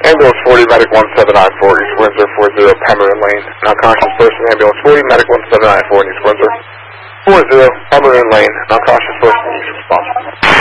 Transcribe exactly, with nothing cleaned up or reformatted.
Ambulance forty, medic one seven nine four, East Windsor, four zero, Pemberton Lane. Non-conscious person, ambulance forty, medic one seven nine four, East Windsor, four zero, Pemberton Lane. Non-conscious person, East responsible.